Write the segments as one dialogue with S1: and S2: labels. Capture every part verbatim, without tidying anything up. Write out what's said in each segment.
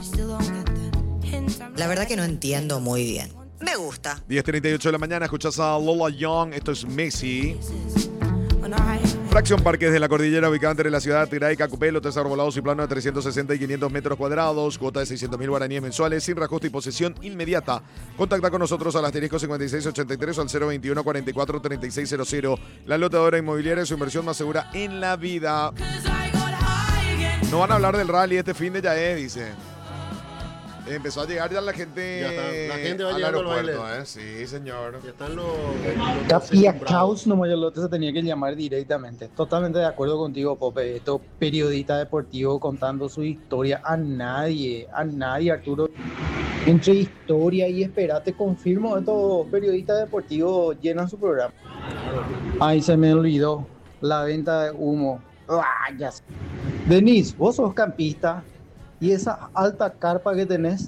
S1: La verdad que no entiendo muy bien. Me gusta.
S2: diez treinta y ocho de la mañana, escuchás a Lola Young. Esto es Messi. Fracción Parques de la Cordillera, ubicada entre la ciudad de Tigray y Cacupé, tres arbolados y plano de trescientos sesenta y quinientos metros cuadrados, cuota de seiscientos mil guaraníes mensuales, sin reajuste y posesión inmediata. Contacta con nosotros al asterisco cincuenta y seis ochenta y tres o al cero veintiuno cuarenta y cuatro treinta y seis cero cero. La lotadora inmobiliaria es su inversión más segura en la vida. No van a hablar del rally este fin de Yaé, dice. Empezó a llegar ya la gente,
S3: ya está, la gente va
S2: al
S3: llegando al
S2: aeropuerto,
S3: baile.
S2: ¿eh? Sí, señor.
S3: Ya están los...
S4: Capilla Caos no Mayolote se tenía que llamar directamente. Totalmente de acuerdo contigo, Pope. Estos periodistas deportivos contando su historia a nadie, a nadie, Arturo. Entre historia y espera, te confirmo, estos periodistas deportivos llenan su programa. Ay, se me olvidó. La venta de humo. Ah, ya sé. Denis, vos sos campista. ¿Y esa alta carpa que tenés?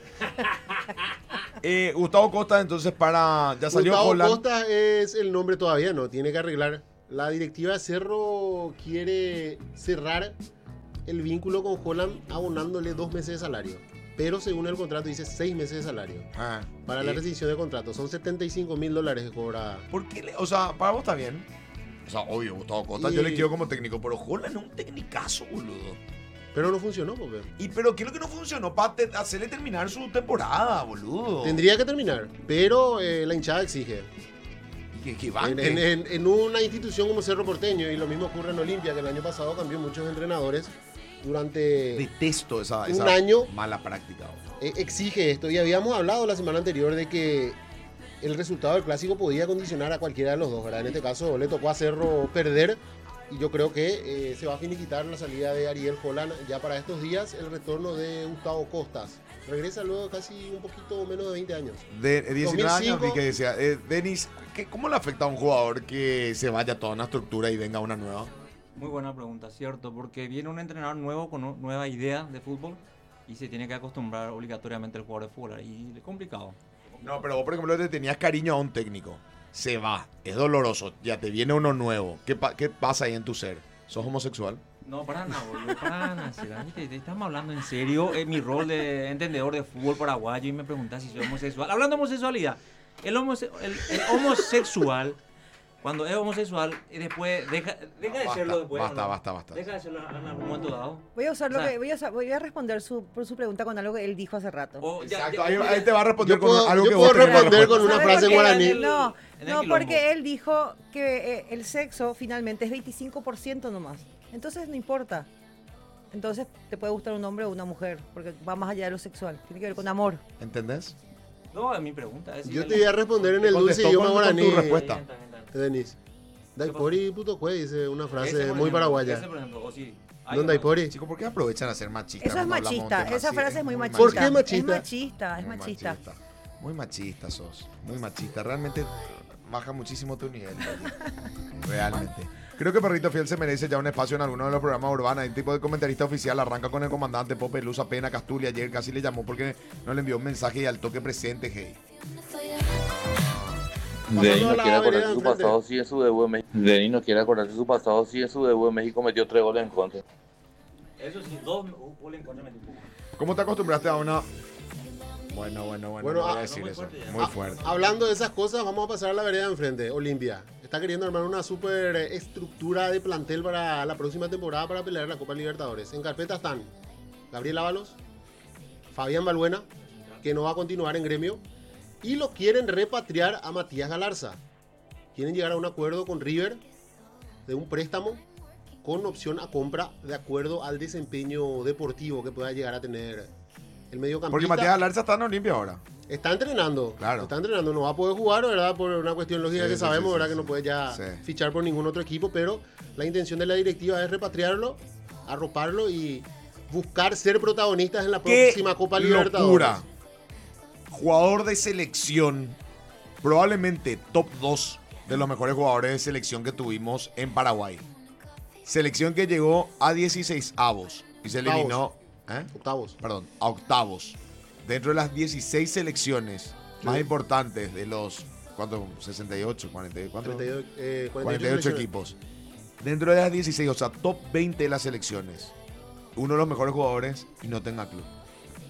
S2: Eh, Gustavo Costa, entonces, para... Ya salió
S3: Gustavo
S2: Holland.
S3: Costa es el nombre todavía, ¿no? Tiene que arreglar. La directiva de Cerro quiere cerrar el vínculo con Holland abonándole dos meses de salario. Pero según el contrato dice seis meses de salario.
S2: Ah,
S3: para
S2: y...
S3: la rescisión de contrato. Son setenta y cinco mil dólares que cobra.
S2: ¿Por qué? Le... O sea, para vos está bien. O sea, obvio, Gustavo Costa, y... yo le quiero como técnico. Pero Holland es un tecnicazo, boludo.
S3: Pero no funcionó, porque...
S2: ¿Y pero qué es lo que no funcionó? Para te hacerle terminar su temporada, boludo.
S3: Tendría que terminar, pero eh, la hinchada exige.
S2: ¿Qué, qué
S3: en, en, en, en una institución como Cerro Porteño, y lo mismo ocurre en Olimpia, que el año pasado cambió muchos entrenadores durante...
S2: Detesto esa,
S3: un
S2: esa
S3: año,
S2: mala práctica.
S3: Eh, exige esto, y habíamos hablado la semana anterior de que el resultado del Clásico podía condicionar a cualquiera de los dos, ¿verdad? En este caso le tocó a Cerro perder. Y yo creo que eh, se va a finiquitar la salida de Ariel Holland ya para estos días, el retorno de Gustavo Costas. Regresa luego de casi un poquito menos de veinte años.
S2: De eh, diecinueve años, vi que decía. Eh, Denis, ¿qué, ¿cómo le afecta a un jugador que se vaya toda una estructura y venga una nueva?
S5: Muy buena pregunta, cierto, porque viene un entrenador nuevo con una nueva idea de fútbol y se tiene que acostumbrar obligatoriamente al jugador de fútbol. Y es complicado.
S2: No, pero vos, por ejemplo, le tenías cariño a un técnico. Se va, es doloroso, ya te viene uno nuevo. ¿Qué, pa qué pasa ahí en tu ser? ¿Sos homosexual?
S5: No, para nada, boludo, para nada. ¿Te, te estamos hablando en serio? Es mi rol de entendedor de fútbol paraguayo y me preguntas si soy homosexual. Hablando de homosexualidad, el, homose el, el homosexual, cuando es homosexual, y después deja, deja
S2: no,
S5: de
S2: basta,
S5: serlo después.
S2: Basta,
S5: ¿no?
S2: basta, basta.
S5: Deja de serlo en algún momento dado.
S6: Voy a usar lo
S5: o sea,
S6: que voy a, voy a responder su, por su pregunta con algo que él dijo hace rato.
S5: Oh, ya,
S2: Exacto,
S5: ya,
S2: ahí,
S5: ya,
S2: ahí te va a responder
S3: yo
S2: con
S3: puedo,
S2: algo
S3: yo
S2: que
S3: puedo
S2: vos tenés
S3: responder con
S6: ¿Sabe
S3: una frase en guaraní.
S6: No,
S5: En el
S6: no
S5: quilombo.
S6: porque él dijo que eh, el sexo finalmente es veinticinco por ciento nomás. Entonces no importa. Entonces te puede gustar un hombre o una mujer, porque va más allá de lo sexual. Tiene que ver con amor.
S2: ¿Entendés?
S5: No, es mi pregunta. Es
S3: Yo te voy a responder en el dulce
S2: Contestó
S3: idioma
S2: con- con
S3: guaraní.
S2: tu respuesta.
S3: Denis. Daipori puto cue, dice una frase
S5: Ese, por
S3: muy
S5: ejemplo,
S3: paraguaya.
S5: ese, por ejemplo, o sí.
S3: ¿Dónde Daipori?
S2: Chicos, ¿por qué aprovechan a ser machistas?
S6: Eso es
S2: cuando hablamos de un
S6: machista.
S2: tema
S6: Esa
S2: así?
S6: frase es muy machista.
S3: ¿Por qué machista?
S6: Es machista, es
S2: Muy
S6: machista.
S2: Muy machista sos, muy machista. Realmente baja muchísimo tu nivel. Realmente. Creo que Perrito Fiel se merece ya un espacio en alguno de los programas urbanos. El tipo de comentarista oficial arranca con el comandante Pope Luz Pena Castulia. Ayer casi le llamó porque no le envió un mensaje y al toque presente, hey.
S7: Denis no
S3: la
S7: quiere
S3: vereda
S7: acordarse su
S3: enfrente.
S7: pasado si es su debut en México. Denis no quiere acordarse su pasado si es su debut en México, metió tres goles en contra.
S5: Eso sí, dos goles en contra me tipo.
S2: ¿Cómo te acostumbraste a una...? Bueno, bueno, bueno,
S3: Bueno,
S2: no voy a
S3: ah,
S2: decir
S5: muy
S2: eso.
S5: fuerte ya.
S2: Muy
S3: Ah,
S2: fuerte.
S3: Hablando de esas cosas, vamos a pasar a la vereda de enfrente, Olimpia. Está queriendo armar una super estructura de plantel para la próxima temporada para pelear la Copa Libertadores. En carpeta están Gabriel Ábalos, Fabián Balbuena, que no va a continuar en Gremio, y lo quieren repatriar a Matías Galarza. Quieren llegar a un acuerdo con River de un préstamo con opción a compra de acuerdo al desempeño deportivo que pueda llegar a tener el mediocampista.
S2: Porque Matías Galarza está en Olimpia ahora.
S3: Está entrenando,
S2: Claro.
S3: está entrenando, no va a poder jugar, ¿verdad? Por una cuestión lógica
S2: Sí,
S3: que
S2: sí,
S3: sabemos,
S2: sí,
S3: ¿verdad?
S2: sí,
S3: que no
S2: sí.
S3: puede ya
S2: Sí.
S3: fichar por ningún otro equipo, pero la intención de la directiva es repatriarlo, arroparlo y buscar ser protagonistas en la
S2: ¡Qué
S3: próxima Copa Libertadores.
S2: locura! Jugador de selección, probablemente top dos de los mejores jugadores de selección que tuvimos en Paraguay. Selección que llegó a dieciséis avos y se
S3: Octavos.
S2: eliminó, ¿eh?
S3: Octavos.
S2: Perdón, a octavos. Dentro de las dieciséis selecciones más
S3: Sí.
S2: importantes de los, ¿cuánto? sesenta y ocho, cuarenta, ¿cuánto?
S3: treinta y ocho, eh,
S2: cuarenta y
S3: cuarenta y ocho
S2: ocho equipos. Dentro de las dieciséis, o sea, top veinte de las selecciones. Uno de los mejores jugadores y no tenga club.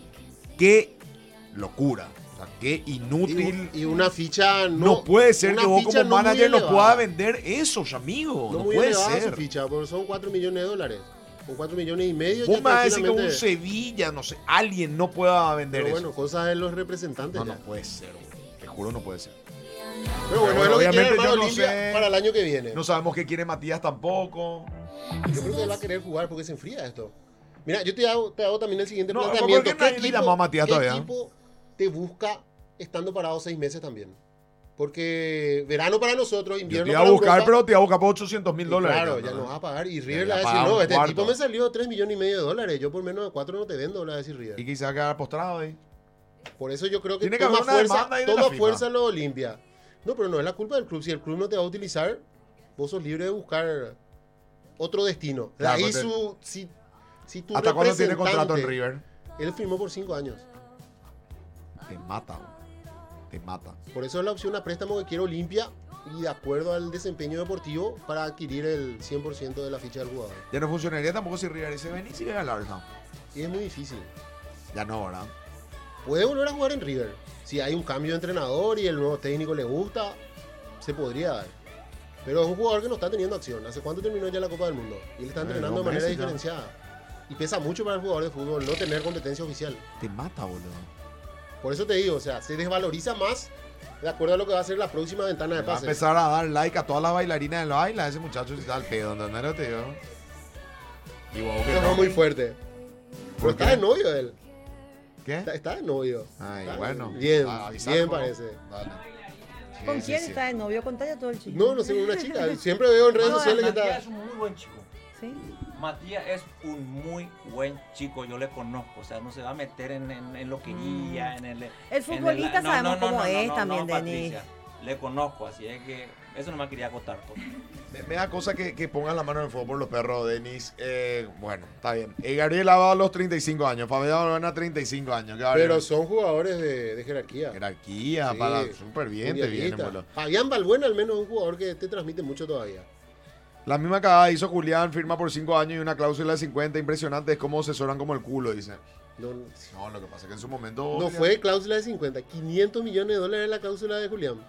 S2: qué locura. O sea, qué inútil.
S3: Y, y una ficha no.
S2: No puede ser
S3: una
S2: que vos
S3: ficha
S2: como
S3: no muy
S2: manager no
S3: elevada.
S2: puedas vender esos, amigo.
S3: No,
S2: No,
S3: muy
S2: puede
S3: elevada
S2: ser.
S3: su ficha, porque son cuatro millones de dólares. Con cuatro millones y medio
S2: Vos
S3: ya
S2: me vas a decir que un
S3: tranquilamente-
S2: Sevilla, no sé, alguien no pueda vender
S3: Pero
S2: eso.
S3: bueno, cosas de los representantes
S2: No,
S3: ya.
S2: no puede ser, güey. Te juro, no puede ser.
S3: Pero bueno,
S2: Pero
S3: es lo que quiere
S2: obviamente
S3: armar
S2: yo no
S3: Olimpia
S2: sé.
S3: para el año que viene.
S2: No sabemos qué quiere Matías tampoco.
S3: Yo creo que él va a querer jugar porque se enfría esto. Mira, yo te hago, te hago también el siguiente
S2: No,
S3: planteamiento.
S2: ¿por qué nadie le llamó a Matías
S3: qué
S2: todavía?
S3: equipo te busca estando parado seis meses también? Porque verano para nosotros,
S2: Yo
S3: invierno
S2: te iba a
S3: para
S2: buscar,
S3: Europa,
S2: pero te iba a buscar por ochocientos mil
S3: y
S2: dólares.
S3: Claro,
S2: ¿no?
S3: ya nos va a pagar. Y
S2: Ya
S3: River le va a
S2: paga
S3: decir,
S2: un
S3: no, este
S2: cuarto.
S3: tipo me salió tres millones y medio de dólares. Yo por menos de cuatro no te vendo, le va a decir River.
S2: Y quizás quedar postrado ahí.
S3: Por eso yo creo que
S2: Tiene que
S3: toma
S2: haber una
S3: fuerza,
S2: demanda ahí de la
S3: toma
S2: FIFA.
S3: fuerza lo Olimpia. No, pero no es la culpa del club. Si el club no te va a utilizar, vos sos libre de buscar otro destino. De
S2: Claro,
S3: ahí
S2: pero te-
S3: su, si, si tu
S2: ¿Hasta cuándo tiene contrato en
S3: representante-
S2: River?
S3: Él firmó por cinco años.
S2: Te mata, güey. Te mata.
S3: Por eso es la opción a préstamo que quiere Olimpia y de acuerdo al desempeño deportivo para adquirir el cien por ciento de la ficha del jugador.
S2: Ya no funcionaría tampoco si River dice ven y sigue al Arsenal.
S3: Y es muy difícil.
S2: Ya no, ¿verdad?
S3: Puede volver a jugar en River. Si hay un cambio de entrenador y el nuevo técnico le gusta, se podría dar. Pero es un jugador que no está teniendo acción. ¿Hace cuánto terminó ya la Copa del Mundo? Y él está
S2: Bueno,
S3: entrenando de
S2: dos
S3: manera
S2: meses ya.
S3: diferenciada. Y pesa mucho para el jugador de fútbol no tener competencia oficial.
S2: Te mata, boludo.
S3: Por eso te digo, o sea, se desvaloriza más de acuerdo a lo que va a ser la próxima ventana de
S2: Va a
S3: pases.
S2: empezar a dar like a todas las bailarinas del baile. Ese muchacho está al pedo, ¿entendés lo que te digo? Y vos que
S3: Eso
S2: no.
S3: fue muy fuerte. Pero
S2: ¿Por
S3: está
S2: qué?
S3: de novio él.
S2: ¿Qué?
S3: Está, está de novio.
S2: Ay,
S3: Está-
S2: bueno.
S3: Bien,
S2: Ah, avisar,
S3: bien
S2: ¿no?
S3: parece.
S2: Dale.
S6: ¿Con
S2: Sí, sí,
S6: quién
S2: sí.
S6: está de novio? Contale a todo el chico.
S3: No, no sé, una chica. Siempre veo en redes
S5: No,
S3: sociales que
S5: Matías
S3: está.
S5: es un muy buen chico.
S6: ¿Sí?
S5: Matías es un muy buen chico, yo le conozco, o sea, no se va a meter en, en, en loquería, en el...
S6: El
S5: en
S6: futbolista sabemos cómo es también, Denis.
S5: Patricia, le conozco, así es que eso no me quería acotar. Pues.
S2: Me, me da cosa que, que pongan la mano en el fuego por los perros, Denis. Eh, bueno, está bien. Eh, Gabriel va a los treinta y cinco años. Fabián Balbuena a treinta y cinco años. ¿Qué va a
S3: Pero
S2: haber?
S3: son jugadores de, de jerarquía.
S2: Jerarquía,
S3: Sí,
S2: para súper bien te viene,
S3: mundialista.
S2: boludo.
S3: Fabián Balbuena al menos es un jugador que te transmite mucho todavía.
S2: La misma cagada hizo Julián, firma por cinco años y una cláusula de cincuenta. Impresionante, es como asesoran como el culo, dice.
S3: No,
S2: No, lo que pasa es que en su momento...
S3: no fue cláusula de cincuenta, quinientos millones de dólares la cláusula de Julián.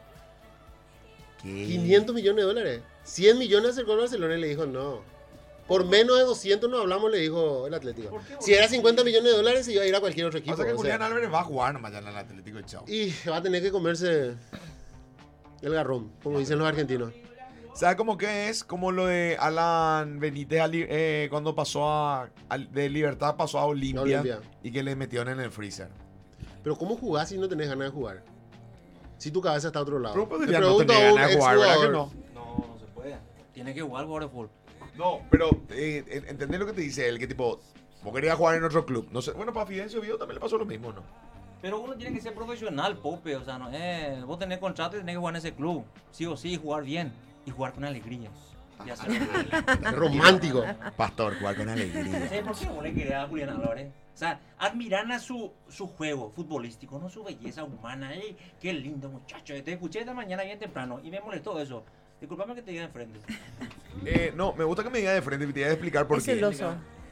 S2: ¿Qué?
S3: quinientos millones de dólares. cien millones acercó al Barcelona y le dijo no. Por menos de doscientos no hablamos, le dijo el Atlético.
S5: ¿Por qué,
S3: Si era cincuenta millones de dólares, se iba a ir a cualquier otro equipo.
S2: Pasa que
S3: o sea,
S2: Julián Álvarez va a jugar nomás ya en el Atlético y chao.
S3: y va a tener que comerse el garrón, como dicen los argentinos.
S2: ¿Sabes cómo que es? Como lo de Alan Benítez ali- eh, cuando pasó a, al- de Libertad pasó a Olimpia,
S3: Olimpia.
S2: y que le metieron en el freezer.
S3: Pero ¿cómo jugás si no tenés ganas de jugar? Si tu cabeza está a otro lado.
S2: Pero
S3: Te
S2: podría no
S3: pregunto
S2: tener
S3: a un
S2: ganas de jugar, ¿verdad que
S3: exjugador.
S2: no?
S5: No, no se puede. Tiene que jugar jugador de fútbol.
S2: No, pero eh, eh, ¿entendés lo que te dice él? Que tipo, vos querías jugar en otro club. No sé, bueno, para Fidencio Vido también le pasó lo mismo, ¿no?
S5: Pero uno tiene que ser profesional, Pope. O sea, no, eh, vos tenés contrato y tenés que jugar en ese club. Sí o sí, jugar bien. Y jugar con alegría. Y hacer
S3: Es romántico.
S2: Pastor, jugar con alegría.
S5: ¿Sabes por qué vos le querés a Julián Álvarez? O sea, admiran a su, su juego futbolístico, no su belleza humana. ¡Ey, qué lindo muchacho! Te escuché esta mañana bien temprano y me molestó eso. Disculpame que te diga enfrente.
S2: Eh, no, me gusta que me diga de frente y te voy a explicar por
S6: Es
S2: qué.
S6: celoso.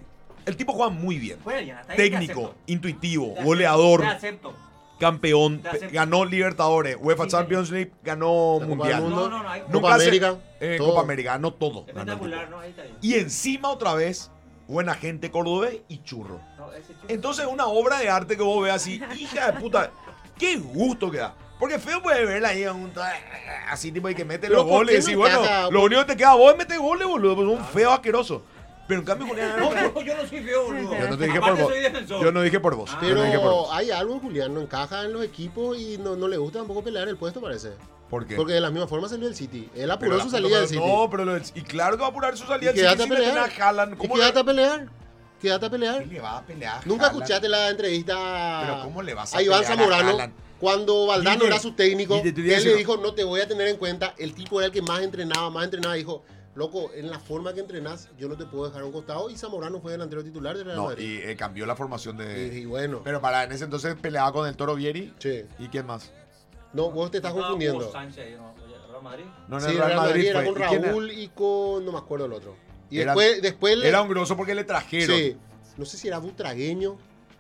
S2: El tipo juega muy bien.
S5: Juega bien, hasta ahí te
S2: Técnico,
S5: acepto.
S2: intuitivo,
S5: Te acepto,
S2: goleador,
S5: Te acepto.
S2: campeón,
S5: Te acepto.
S2: ganó Libertadores, UEFA
S5: Sí,
S2: Champions League, ganó
S3: La Copa
S2: Mundial.
S3: del Mundo.
S5: No, no, no. Hay...
S3: Copa
S2: Nunca se-
S3: América,
S2: eh,
S3: todo.
S2: Copa América, ganó todo. ganó el
S5: Espectacular,
S2: tipo.
S5: ¿no? Ahí está bien.
S2: Y encima otra vez, buena gente cordobés y churro.
S5: No, ese chico-
S2: Entonces una obra de arte que vos veas así, hija de puta, qué gusto que da. Porque feo puede verla ahí un- así tipo y que mete
S3: Pero
S2: los
S3: ¿por
S2: goles y
S3: qué
S2: decir,
S3: no
S2: bueno,
S3: encaja?
S2: lo único que te queda a vos es meter goles, boludo, pues un feo asqueroso. Pero en cambio Julián
S5: No,
S2: Álvarez-
S5: yo, yo no soy feo, boludo.
S2: Yo no te dije por
S5: Aparte
S2: vos.
S5: soy defensor.
S2: Yo no dije por vos.
S5: Ah.
S2: Yo no dije por
S3: Pero
S2: vos.
S3: hay algo en Julián, no encaja en los equipos y no, no le gusta tampoco pelear el puesto, parece.
S2: ¿Por qué?
S3: Porque de la misma forma salió del City. Él apuró
S2: Pero
S3: su
S2: la
S3: salida
S2: puta
S3: del City.
S2: madre, No, pero lo del- y claro que va a apurar su salida
S3: Y
S2: del
S3: quédate
S2: City
S3: a
S2: si le
S3: pelear.
S2: tenés a Haaland.
S3: Y
S2: ¿Cómo
S3: quédate
S2: le,
S3: a pelear. Quédate a pelear.
S2: ¿Qué le va a pelear a
S3: Nunca
S2: Haaland?
S3: escuchaste la entrevista
S2: Pero ¿cómo le vas a
S3: a Iván
S2: pelear a
S3: Zamorano
S2: Haaland?
S3: cuando Valdano
S2: Guille,
S3: era su técnico.
S2: Guille, te voy a
S3: Él
S2: decir
S3: le
S2: una-
S3: dijo, no te voy a tener en cuenta. El tipo era el que más entrenaba, más entrenaba. Dijo, loco, en la forma que entrenás, yo no te puedo dejar a un costado. Y Zamorano fue delantero titular de Real
S2: No,
S3: Madrid.
S2: y eh, cambió la formación
S3: Y,
S2: de...
S3: y bueno,
S2: Pero para en ese entonces peleaba con el Toro Vieri.
S3: sí.
S2: ¿Y quién más?
S3: No, vos te estás
S5: No,
S3: confundiendo.
S5: Hugo Sánchez, ¿no? Real Madrid.
S2: No,
S3: Sí,
S2: el
S3: Real Madrid era
S2: fue.
S3: con
S2: ¿Y quién era?
S3: Raúl y con... no me acuerdo el otro. Y
S2: Era-
S3: después, después le-
S2: Era un grosso porque le trajeron.
S3: sí, no sé si era butragueño.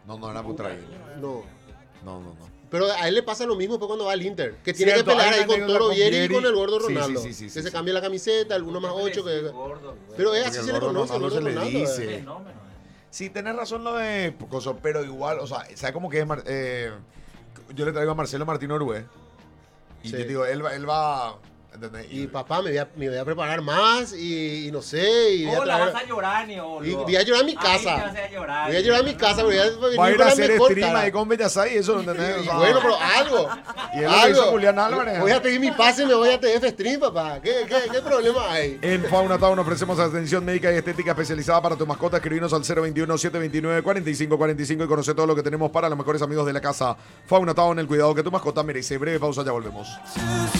S2: No, no era Butragueño.
S3: No.
S2: No, no, no.
S3: Pero a él le pasa lo mismo después cuando va al Inter. Que tiene
S2: Cierto,
S3: que pelear
S2: hay
S3: ahí
S2: una
S3: con
S2: anécdota
S3: Toro
S2: con
S3: Vieri y
S2: Vieri.
S3: con el gordo
S2: Sí, sí,
S3: Ronaldo.
S2: sí, sí,
S3: que
S2: sí,
S3: se
S2: sí.
S3: cambia la camiseta, el uno más ocho. Que... Pero es así
S2: Porque
S3: se
S2: el
S3: le
S2: gordo
S3: conoce, el
S2: Ronaldo
S3: gordo
S2: se le
S3: Ronaldo.
S2: dice.
S3: eh.
S5: Fenómeno, eh.
S2: Sí, tenés razón lo de Coso, pero igual, o sea, ¿sabes cómo que es? Mar- eh, yo le traigo a Marcelo Martín Orue. Y
S3: Sí.
S2: yo digo, él va, él va, ¿entendés?
S3: Y papá, me voy a, me voy a preparar más y, y no sé. Y voy a
S5: Hola,
S3: traer-
S5: vas a llorar, ni
S3: y voy a llorar en mi
S5: Ahí
S3: casa.
S5: te vas a llorar.
S3: Voy a llorar en mi casa, voy a venir
S2: va a ir
S3: con
S2: a
S3: la
S2: hacer
S3: mejor
S2: stream
S3: cara.
S2: ahí con Bellasay, eso, ¿entendés? O
S3: Y
S2: sea,
S3: bueno, pero algo.
S2: Y es lo que hizo Julián Álvarez.
S3: Voy a pedir mi pase y me voy a T F Stream, papá. ¿Qué, qué, qué problema hay?
S2: En Fauna Town ofrecemos atención médica y estética especializada para tu mascota. Escribinos al cero veintiuno, setecientos veintinueve, cuarenta y cinco cuarenta y cinco y conoce todo lo que tenemos para los mejores amigos de la casa. Fauna Town, el cuidado que tu mascota merece. Breve pausa, ya volvemos.